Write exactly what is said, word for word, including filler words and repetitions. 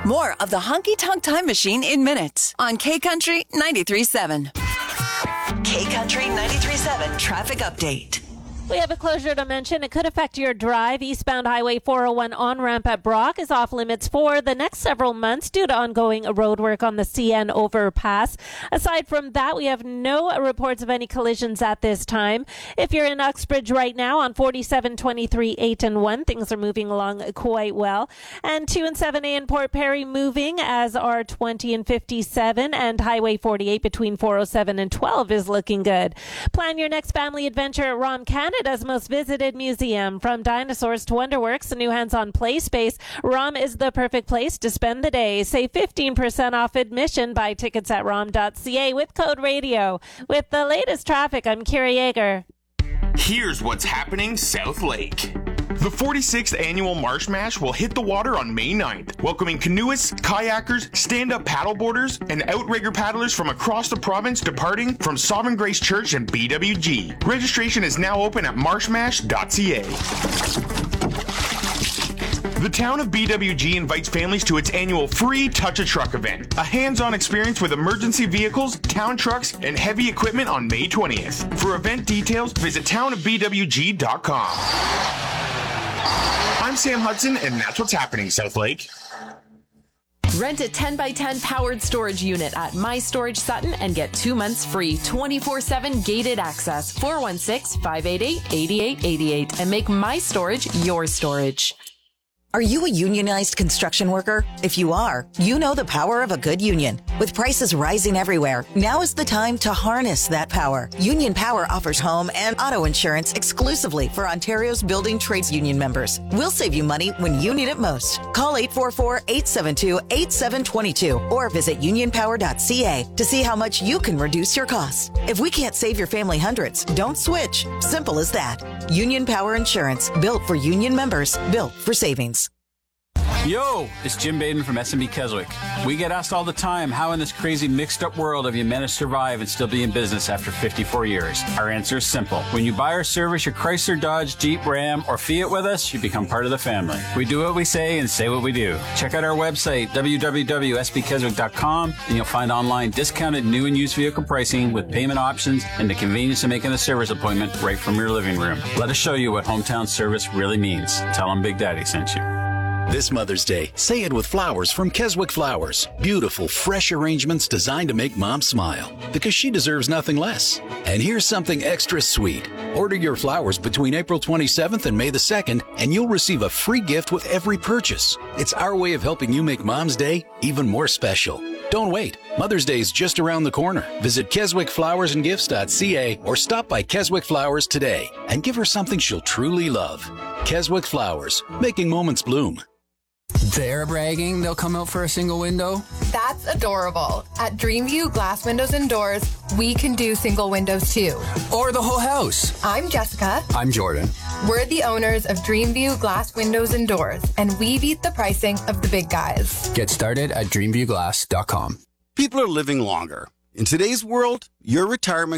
More of the Honky Tonk Time Machine in minutes on K Country ninety-three point seven. K Country ninety-three point seven traffic update. We have a closure to mention. It could affect your drive. Eastbound Highway four oh one on-ramp at Brock is off limits for the next several months due to ongoing road work on the C N overpass. Aside from that, we have no reports of any collisions at this time. If you're in Uxbridge right now on forty-seven, twenty-three, eight and one, things are moving along quite well. And two and seven A in Port Perry moving, as are twenty and fifty-seven, and Highway forty-eight between four oh seven and twelve is looking good. Plan your next family adventure at ROM Canada's most visited museum. From dinosaurs to Wonderworks, a new hands-on play space, ROM is the perfect place to spend the day. Save fifteen percent off admission. Buy tickets at rom dot c a with code radio. With the latest traffic, I'm Kira Yeager. Here's what's happening South Lake. The forty-sixth Annual Marsh Mash will hit the water on May ninth, welcoming canoeists, kayakers, stand-up paddleboarders, and outrigger paddlers from across the province departing from Sovereign Grace Church and B W G. Registration is now open at marsh mash dot c a. The town of B W G invites families to its annual free Touch a Truck event, a hands-on experience with emergency vehicles, town trucks, and heavy equipment on May twentieth. For event details, visit town of b w g dot com. I'm Sam Hudson, and that's what's happening, South Lake. Rent a ten by ten powered storage unit at My Storage Sutton and get two months free, twenty-four seven gated access, four one six, five eight eight, eight eight eight eight, and make My Storage your storage. Are you a unionized construction worker? If you are, you know the power of a good union. With prices rising everywhere, now is the time to harness that power. Union Power offers home and auto insurance exclusively for Ontario's building trades union members. We'll save you money when you need it most. Call eight four four, eight seven two, eight seven two two or visit union power dot c a to see how much you can reduce your costs. If we can't save your family hundreds, don't switch. Simple as that. Union Power Insurance, built for union members, built for savings. Yo, it's Jim Baden from S and B Keswick. We get asked all the time, how in this crazy mixed-up world have you managed to survive and still be in business after fifty-four years? Our answer is simple. When you buy or service your Chrysler, Dodge, Jeep, Ram, or Fiat with us, you become part of the family. We do what we say and say what we do. Check out our website, w w w dot s b keswick dot com, and you'll find online discounted new and used vehicle pricing with payment options and the convenience of making a service appointment right from your living room. Let us show you what hometown service really means. Tell them Big Daddy sent you. This Mother's Day, say it with flowers from Keswick Flowers. Beautiful, fresh arrangements designed to make Mom smile, because she deserves nothing less. And here's something extra sweet. Order your flowers between April twenty-seventh and May the second, and you'll receive a free gift with every purchase. It's our way of helping you make Mom's Day even more special. Don't wait. Mother's Day is just around the corner. Visit keswick flowers and gifts dot c a or stop by Keswick Flowers today and give her something she'll truly love. Keswick Flowers, making moments bloom. They're bragging they'll come out for a single window? That's adorable. At Dreamview Glass Windows and Doors, we can do single windows too. Or the whole house. I'm Jessica. I'm Jordan. We're the owners of Dreamview Glass Windows and Doors, and we beat the pricing of the big guys. Get started at dreamview glass dot com. People are living longer. In today's world, your retirement